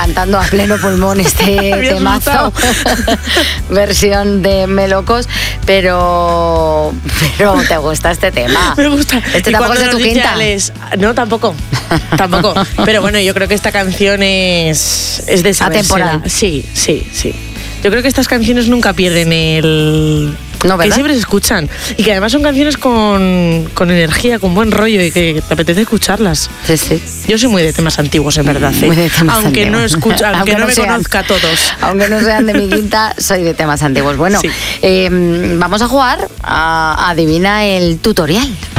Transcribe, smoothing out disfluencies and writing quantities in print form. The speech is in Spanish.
cantando a pleno pulmón este temazo, versión de Melocos, pero ¿te gusta este tema? Me gusta. Este tampoco es de tu quinta. No, tampoco. Pero bueno, yo creo que esta canción es de esa atemporal. Sí. Yo creo que estas canciones nunca pierden el... No, ¿verdad? Que siempre se escuchan. Y que además son canciones con energía, con buen rollo y que te apetece escucharlas. Sí. Yo soy muy de temas antiguos, en verdad. Muy de temas aunque antiguos. Aunque no me conozca a todos. Aunque no sean de mi quinta, soy de temas antiguos. Bueno, sí. Vamos a jugar a Adivina el tutorial.